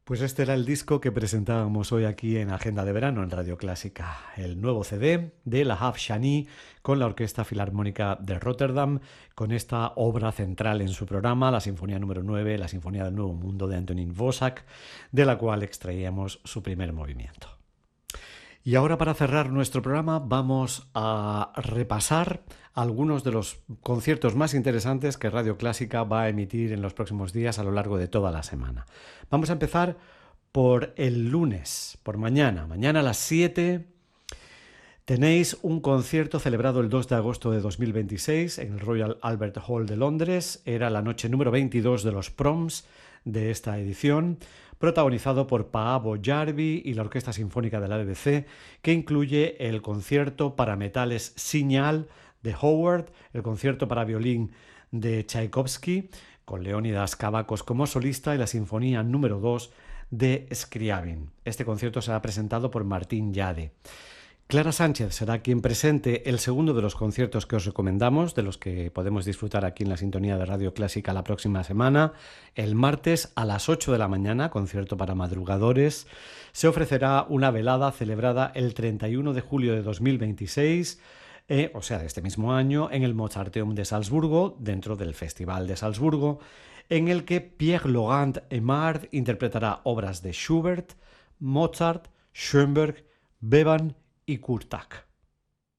Pues este era el disco que presentábamos hoy aquí en Agenda de Verano en Radio Clásica, el nuevo CD de la Lahav Shani con la Orquesta Filarmónica de Rotterdam, con esta obra central en su programa, la Sinfonía número 9, la Sinfonía del Nuevo Mundo de Antonín Dvořák, de la cual extraíamos su primer movimiento. Y ahora, para cerrar nuestro programa, vamos a repasar algunos de los conciertos más interesantes que Radio Clásica va a emitir en los próximos días a lo largo de toda la semana. Vamos a empezar por el lunes, por mañana. Mañana a las 7 tenéis un concierto celebrado el 2 de agosto de 2026 en el Royal Albert Hall de Londres. Era la noche número 22 de los Proms de esta edición, protagonizado por Paavo Järvi y la Orquesta Sinfónica de la BBC, que incluye el concierto para metales Signal de Howard, el concierto para violín de Tchaikovsky, con Leónidas Kavakos como solista, y la Sinfonía número 2 de Scriabin. Este concierto será presentado por Martín Yade. Clara Sánchez será quien presente el segundo de los conciertos que os recomendamos, de los que podemos disfrutar aquí en la sintonía de Radio Clásica la próxima semana. El martes a las 8 de la mañana, concierto para madrugadores, se ofrecerá una velada celebrada el 31 de julio de 2026, o sea, de este mismo año, en el Mozarteum de Salzburgo, dentro del Festival de Salzburgo, en el que Pierre-Laurent Aimard interpretará obras de Schubert, Mozart, Schoenberg, Bevan y Kurtak.